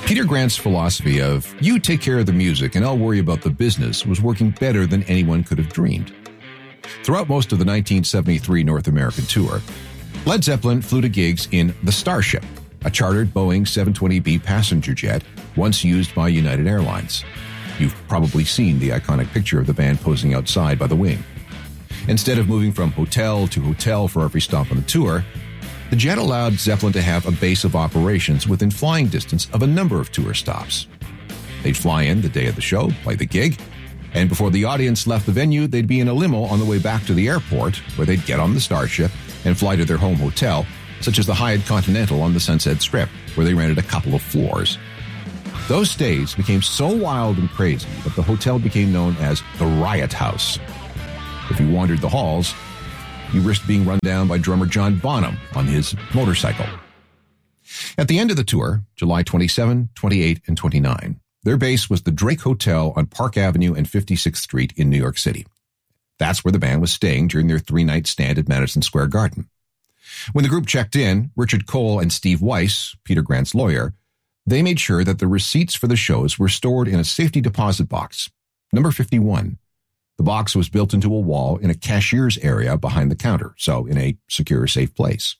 Peter Grant's philosophy of, you take care of the music and I'll worry about the business, was working better than anyone could have dreamed. Throughout most of the 1973 North American tour, Led Zeppelin flew to gigs in the Starship, a chartered Boeing 720B passenger jet once used by United Airlines. You've probably seen the iconic picture of the band posing outside by the wing. Instead of moving from hotel to hotel for every stop on the tour, the jet allowed Zeppelin to have a base of operations within flying distance of a number of tour stops. They'd fly in the day of the show, play the gig, and before the audience left the venue, they'd be in a limo on the way back to the airport, where they'd get on the Starship and fly to their home hotel, such as the Hyatt Continental on the Sunset Strip, where they rented a couple of floors. Those stays became so wild and crazy that the hotel became known as the Riot House. If you wandered the halls, you risked being run down by drummer John Bonham on his motorcycle. At the end of the tour, July 27, 28, and 29, their base was the Drake Hotel on Park Avenue and 56th Street in New York City. That's where the band was staying during their 3-night stand at Madison Square Garden. When the group checked in, Richard Cole and Steve Weiss, Peter Grant's lawyer, they made sure that the receipts for the shows were stored in a safety deposit box, number 51. The box was built into a wall in a cashier's area behind the counter, so in a secure, safe place.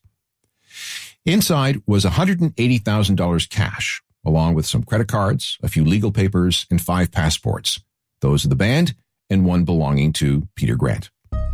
Inside was $180,000 cash, along with some credit cards, a few legal papers, and 5 passports, those of the band and one belonging to Peter Grant.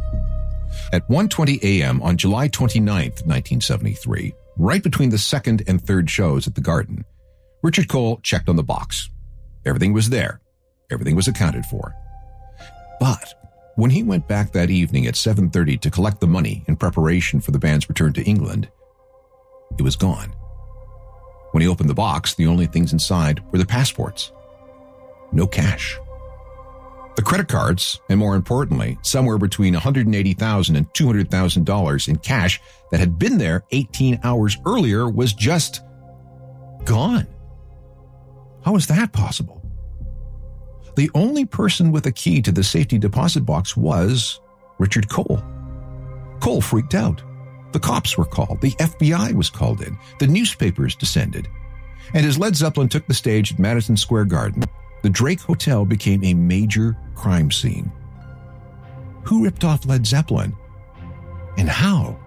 At 1:20 a.m. on July 29th, 1973, right between the second and third shows at the Garden, Richard Cole checked on the box. Everything was there. Everything was accounted for. But when he went back that evening at 7:30 to collect the money in preparation for the band's return to England, it was gone. When he opened the box, the only things inside were the passports. No cash. The credit cards, and more importantly, somewhere between $180,000 and $200,000 in cash that had been there 18 hours earlier, was just gone. How is that possible? The only person with a key to the safety deposit box was Richard Cole. Cole freaked out. The cops were called. The FBI was called in. The newspapers descended. And as Led Zeppelin took the stage at Madison Square Garden, the Drake Hotel became a major crime scene. Who ripped off Led Zeppelin? And how?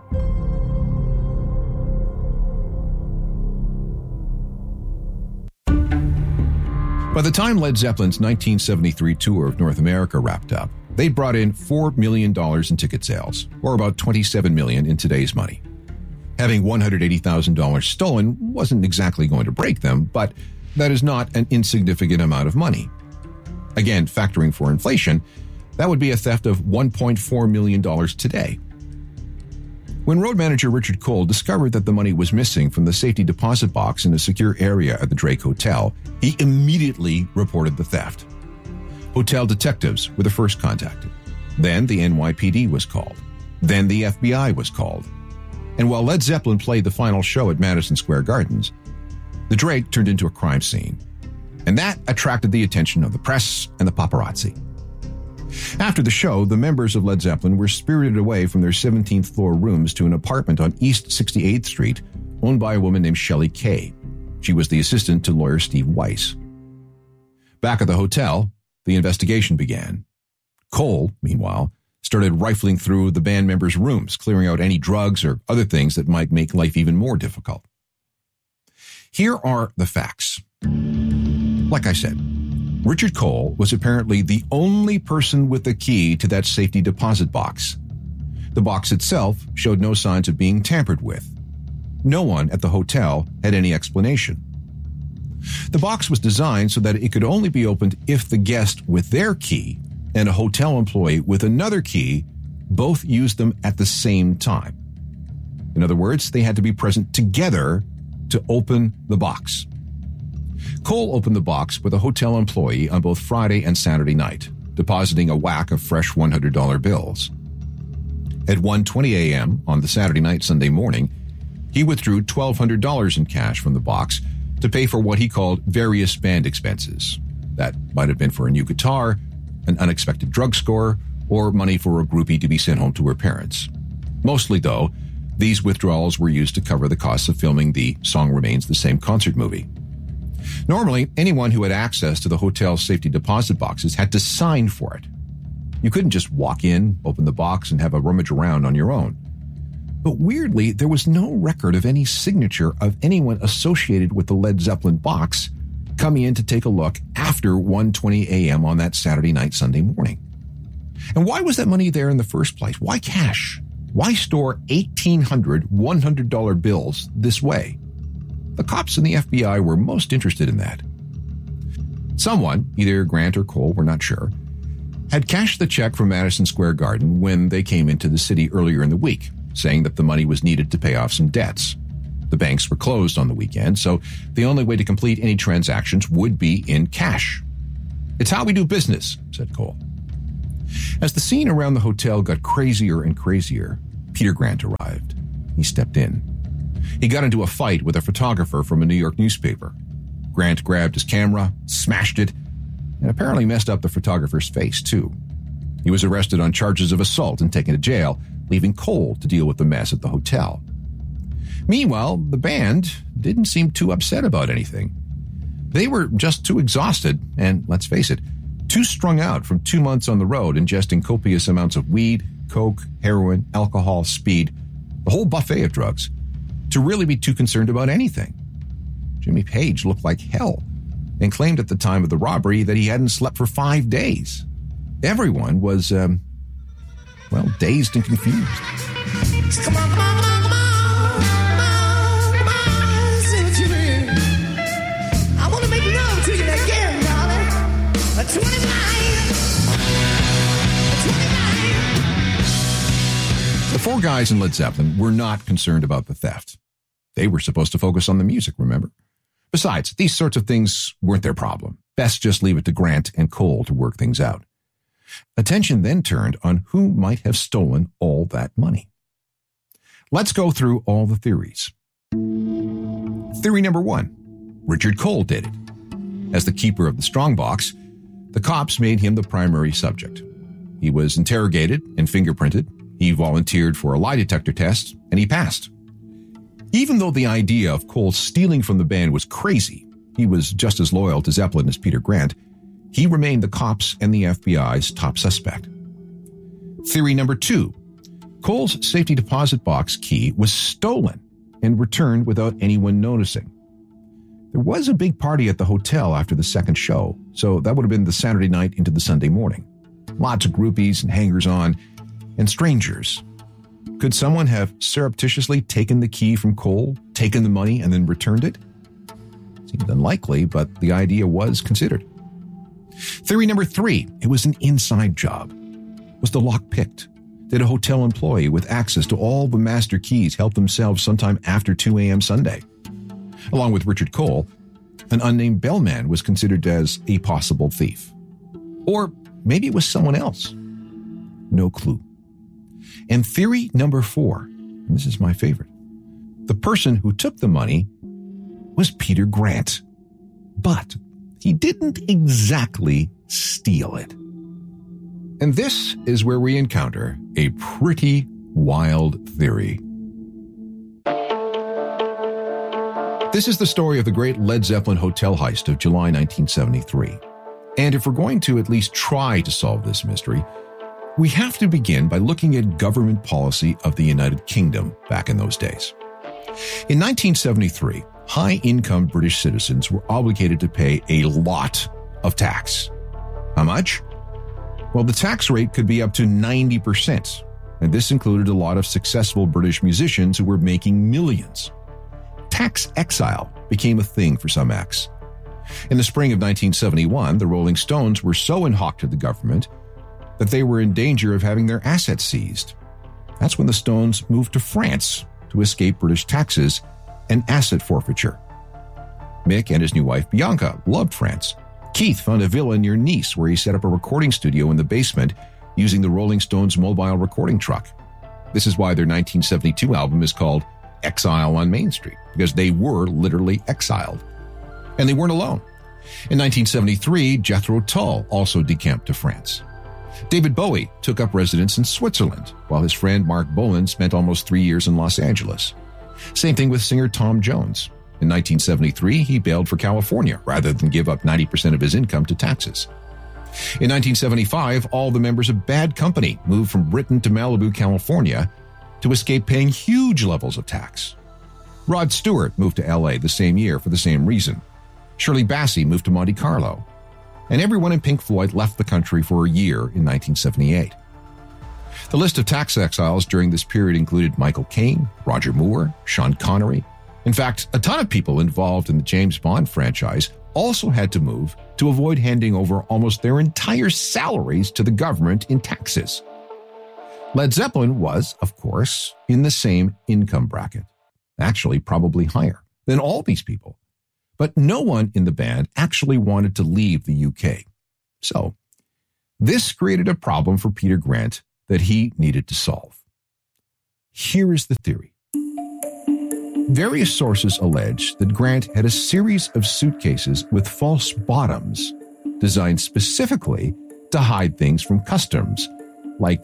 By the time Led Zeppelin's 1973 tour of North America wrapped up, they brought in $4 million in ticket sales, or about $27 million in today's money. Having $180,000 stolen wasn't exactly going to break them, but that is not an insignificant amount of money. Again, factoring for inflation, that would be a theft of $1.4 million today. When road manager Richard Cole discovered that the money was missing from the safety deposit box in a secure area at the Drake Hotel, he immediately reported the theft. Hotel detectives were the first contacted. Then the NYPD was called. Then the FBI was called. And while Led Zeppelin played the final show at Madison Square Gardens, the Drake turned into a crime scene. And that attracted the attention of the press and the paparazzi. After the show, the members of Led Zeppelin were spirited away from their 17th floor rooms to an apartment on East 68th Street, owned by a woman named Shelley Kay. She was the assistant to lawyer Steve Weiss. Back at the hotel, the investigation began. Cole, meanwhile, started rifling through the band members' rooms, clearing out any drugs or other things that might make life even more difficult. Here are the facts. Like I said, Richard Cole was apparently the only person with the key to that safety deposit box. The box itself showed no signs of being tampered with. No one at the hotel had any explanation. The box was designed so that it could only be opened if the guest with their key and a hotel employee with another key both used them at the same time. In other words, they had to be present together to open the box. Cole opened the box with a hotel employee on both Friday and Saturday night, depositing a whack of fresh $100 bills. At 1:20 a.m. on the Saturday night, Sunday morning, he withdrew $1,200 in cash from the box to pay for what he called various band expenses. That might have been for a new guitar, an unexpected drug score, or money for a groupie to be sent home to her parents. Mostly, though, these withdrawals were used to cover the costs of filming the Song Remains the Same concert movie. Normally, anyone who had access to the hotel's safety deposit boxes had to sign for it. You couldn't just walk in, open the box, and have a rummage around on your own. But weirdly, there was no record of any signature of anyone associated with the Led Zeppelin box coming in to take a look after 1:20 a.m. on that Saturday night, Sunday morning. And why was that money there in the first place? Why cash? Why store 1,800 $100 bills this way? The cops and the FBI were most interested in that. Someone, either Grant or Cole, we're not sure, had cashed the check from Madison Square Garden when they came into the city earlier in the week, saying that the money was needed to pay off some debts. The banks were closed on the weekend, so the only way to complete any transactions would be in cash. "It's how we do business," said Cole. As the scene around the hotel got crazier and crazier, Peter Grant arrived. He stepped in. He got into a fight with a photographer from a New York newspaper. Grant grabbed his camera, smashed it, and apparently messed up the photographer's face, too. He was arrested on charges of assault and taken to jail, leaving Cole to deal with the mess at the hotel. Meanwhile, the band didn't seem too upset about anything. They were just too exhausted and, let's face it, too strung out from 2 months on the road ingesting copious amounts of weed, coke, heroin, alcohol, speed, the whole buffet of drugs, to really be too concerned about anything. Jimmy Page looked like hell and claimed at the time of the robbery that he hadn't slept for 5 days. Everyone was, dazed and confused. Come on, come on, come on, come on, come on, sing to me. I want to make love to you again, darling. 29. The four guys in Led Zeppelin were not concerned about the theft. They were supposed to focus on the music, remember? Besides, these sorts of things weren't their problem. Best just leave it to Grant and Cole to work things out. Attention then turned on who might have stolen all that money. Let's go through all the theories. Theory number 1. Richard Cole did it. As the keeper of the strongbox, the cops made him the primary subject. He was interrogated and fingerprinted. He volunteered for a lie detector test, and he passed. Even though the idea of Cole stealing from the band was crazy, he was just as loyal to Zeppelin as Peter Grant. He remained the cops and the FBI's top suspect. Theory number 2. Cole's safety deposit box key was stolen and returned without anyone noticing. There was a big party at the hotel after the second show, so that would have been the Saturday night into the Sunday morning. Lots of groupies and hangers-on and strangers. Could someone have surreptitiously taken the key from Cole, taken the money, and then returned it? Seemed unlikely, but the idea was considered. Theory number 3. It was an inside job. Was the lock picked? Did a hotel employee with access to all the master keys help themselves sometime after 2 a.m. Sunday? Along with Richard Cole, an unnamed bellman was considered as a possible thief. Or maybe it was someone else. No clue. And theory number 4, and this is my favorite. The person who took the money was Peter Grant. But he didn't exactly steal it. And this is where we encounter a pretty wild theory. This is the story of the great Led Zeppelin hotel heist of July 1973. And if we're going to at least try to solve this mystery, we have to begin by looking at government policy of the United Kingdom back in those days. In 1973, high-income British citizens were obligated to pay a lot of tax. How much? Well, the tax rate could be up to 90%, and this included a lot of successful British musicians who were making millions. Tax exile became a thing for some acts. In the spring of 1971, the Rolling Stones were so in hock to the government that they were in danger of having their assets seized. That's when the Stones moved to France to escape British taxes and asset forfeiture. Mick and his new wife Bianca loved France. Keith found a villa near Nice where he set up a recording studio in the basement using the Rolling Stones' mobile recording truck. This is why their 1972 album is called Exile on Main Street, because they were literally exiled. And they weren't alone. In 1973, Jethro Tull also decamped to France. David Bowie took up residence in Switzerland, while his friend Mark Bolan spent almost 3 years in Los Angeles. Same thing with singer Tom Jones. In 1973, he bailed for California rather than give up 90% of his income to taxes. In 1975, all the members of Bad Company moved from Britain to Malibu, California to escape paying huge levels of tax. Rod Stewart moved to LA the same year for the same reason. Shirley Bassey moved to Monte Carlo. And everyone in Pink Floyd left the country for a year in 1978. The list of tax exiles during this period included Michael Caine, Roger Moore, Sean Connery. In fact, a ton of people involved in the James Bond franchise also had to move to avoid handing over almost their entire salaries to the government in taxes. Led Zeppelin was, of course, in the same income bracket, actually probably higher than all these people. But no one in the band actually wanted to leave the UK. So, this created a problem for Peter Grant that he needed to solve. Here is the theory. Various sources allege that Grant had a series of suitcases with false bottoms designed specifically to hide things from customs, like,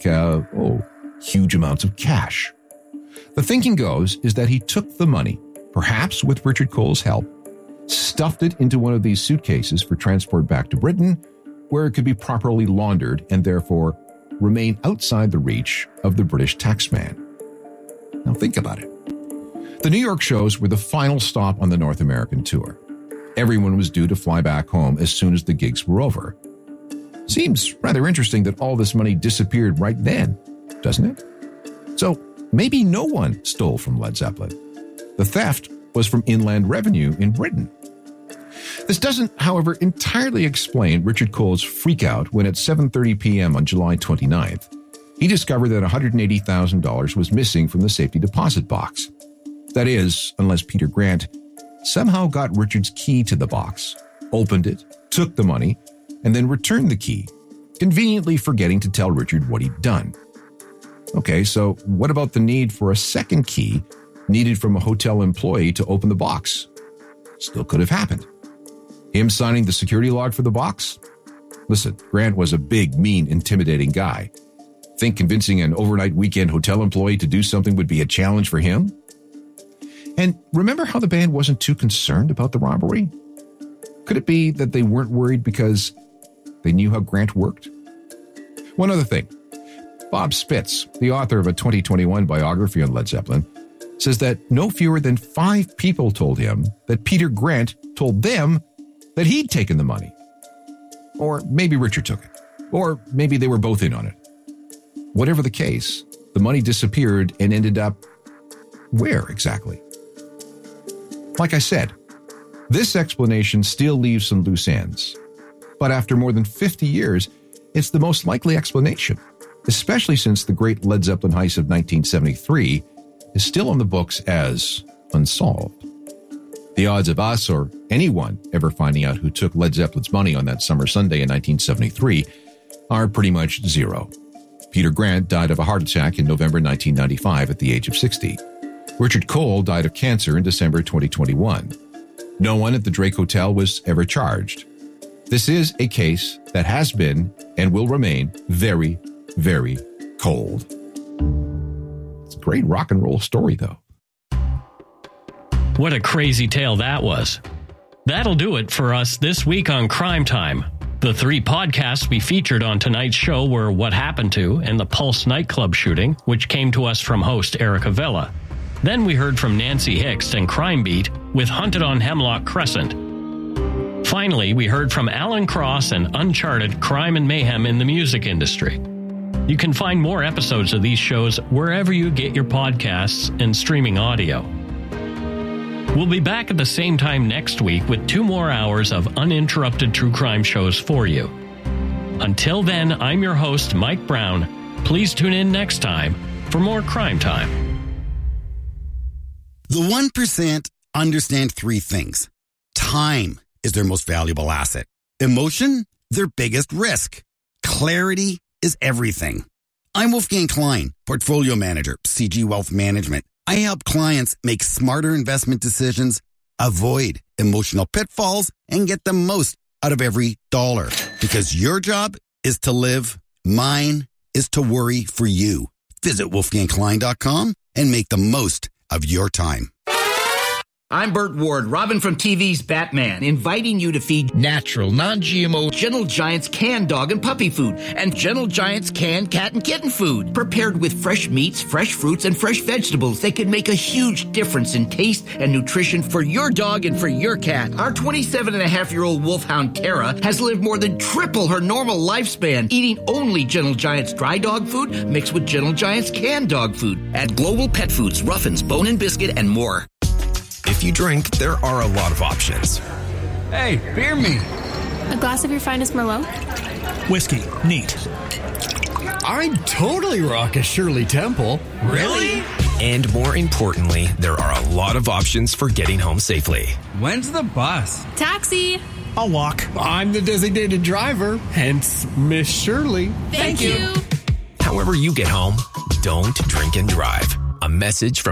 huge amounts of cash. The thinking goes is that he took the money, perhaps with Richard Cole's help, stuffed it into one of these suitcases for transport back to Britain, where it could be properly laundered and therefore remain outside the reach of the British taxman. Now think about it. The New York shows were the final stop on the North American tour. Everyone was due to fly back home as soon as the gigs were over. Seems rather interesting that all this money disappeared right then, doesn't it? So maybe no one stole from Led Zeppelin. The theft was from Inland Revenue in Britain. This doesn't, however, entirely explain Richard Cole's freakout when at 7:30 p.m. on July 29th, he discovered that $180,000 was missing from the safety deposit box. That is, unless Peter Grant somehow got Richard's key to the box, opened it, took the money, and then returned the key, conveniently forgetting to tell Richard what he'd done. Okay, so what about the need for a second key needed from a hotel employee to open the box? Still could have happened. Him signing the security log for the box? Listen, Grant was a big, mean, intimidating guy. Think convincing an overnight weekend hotel employee to do something would be a challenge for him? And remember how the band wasn't too concerned about the robbery? Could it be that they weren't worried because they knew how Grant worked? One other thing. Bob Spitz, the author of a 2021 biography on Led Zeppelin, says that no fewer than 5 people told him that Peter Grant told them that he'd taken the money. Or maybe Richard took it. Or maybe they were both in on it. Whatever the case, the money disappeared and ended up where exactly? Like I said, this explanation still leaves some loose ends. But after more than 50 years, it's the most likely explanation, especially since the great Led Zeppelin heist of 1973 is still on the books as unsolved. The odds of us or anyone ever finding out who took Led Zeppelin's money on that summer Sunday in 1973 are pretty much zero. Peter Grant died of a heart attack in November 1995 at the age of 60. Richard Cole died of cancer in December 2021. No one at the Drake Hotel was ever charged. This is a case that has been and will remain very, very cold. It's a great rock and roll story, though. What a crazy tale that was. That'll do it for us this week on Crime Time. The 3 podcasts we featured on tonight's show were What Happened To and the Pulse nightclub shooting, which came to us from host Erica Villa. Then we heard from Nancy Hicks and Crime Beat with Hunted on Hemlock Crescent. Finally, we heard from Alan Cross and Uncharted Crime and Mayhem in the Music Industry. You can find more episodes of these shows wherever you get your podcasts and streaming audio. We'll be back at the same time next week with 2 more hours of uninterrupted true crime shows for you. Until then, I'm your host, Mike Brown. Please tune in next time for more Crime Time. The 1% understand 3 things. Time is their most valuable asset. Emotion, their biggest risk. Clarity is everything. I'm Wolfgang Klein, Portfolio Manager, CG Wealth Management. I help clients make smarter investment decisions, avoid emotional pitfalls, and get the most out of every dollar. Because your job is to live, mine is to worry for you. Visit wolfgangklein.com and make the most of your time. I'm Burt Ward, Robin from TV's Batman, inviting you to feed natural, non-GMO Gentle Giant's canned dog and puppy food and Gentle Giant's canned cat and kitten food. Prepared with fresh meats, fresh fruits, and fresh vegetables, they can make a huge difference in taste and nutrition for your dog and for your cat. Our 27-and-a-half-year-old wolfhound Tara has lived more than triple her normal lifespan, eating only Gentle Giant's dry dog food mixed with Gentle Giant's canned dog food at Global Pet Foods, Ruffins, Bone and Biscuit, and more. If you drink, there are a lot of options. Hey, beer me. A glass of your finest Merlot? Whiskey. Neat. I'd totally rock a Shirley Temple. Really? And more importantly, there are a lot of options for getting home safely. When's the bus? Taxi! I'll walk. I'm the designated driver, hence Miss Shirley. Thank you. However you get home, don't drink and drive. A message from